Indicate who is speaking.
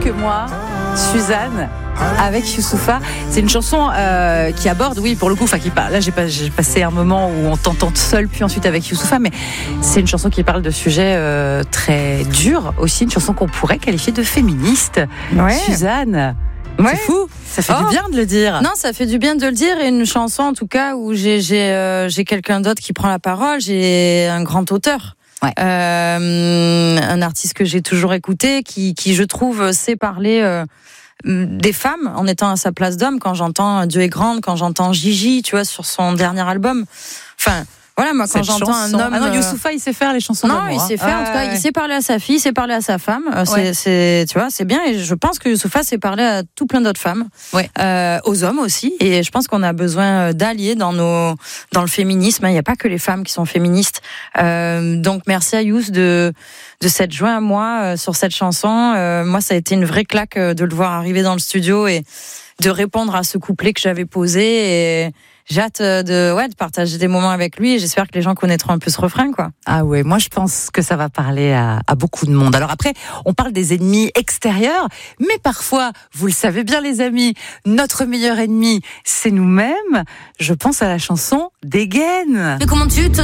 Speaker 1: que moi, Suzanne, avec Youssoupha. C'est une chanson qui aborde, oui, pour le coup, qui parle. Là, j'ai passé un moment où on t'entend seul, puis ensuite avec Youssoupha, mais c'est une chanson qui parle de sujets très durs aussi, une chanson qu'on pourrait qualifier de féministe.
Speaker 2: Ouais.
Speaker 1: Suzanne,
Speaker 2: ouais.
Speaker 1: c'est fou, ça fait du bien de le dire.
Speaker 2: Non, ça fait du bien de le dire, et une chanson en tout cas où j'ai quelqu'un d'autre qui prend la parole, j'ai un grand auteur.
Speaker 1: Ouais.
Speaker 2: Un artiste que j'ai toujours écouté, qui je trouve sait parler des femmes en étant à sa place d'homme. Quand j'entends Dieu est grande, quand j'entends Gigi, tu vois, sur son dernier album. Enfin, voilà, moi, quand j'entends un homme.
Speaker 1: Ah non, Youssoupha, il sait faire les chansons d'amour.
Speaker 2: Non, il sait faire, en tout cas, il sait parler à sa fille, il sait parler à sa femme.
Speaker 1: Ouais.
Speaker 2: Tu vois, c'est bien, et je pense que Youssoupha sait parler à tout plein d'autres femmes.
Speaker 1: Ouais.
Speaker 2: Aux hommes aussi. Et je pense qu'on a besoin d'alliés dans le féminisme. Il n'y a pas que les femmes qui sont féministes. Donc, merci à Youss de s'être joint à moi sur cette chanson. Moi, ça a été une vraie claque de le voir arriver dans le studio et de répondre à ce couplet que j'avais posé. Et j'ai hâte de partager des moments avec lui, et j'espère que les gens connaîtront un peu ce refrain, quoi.
Speaker 1: Ah ouais, moi je pense que ça va parler à beaucoup de monde. Alors après, on parle des ennemis extérieurs, mais parfois, vous le savez bien les amis, notre meilleur ennemi, c'est nous-mêmes. Je pense à la chanson Dégaine.
Speaker 3: Mais comment tu te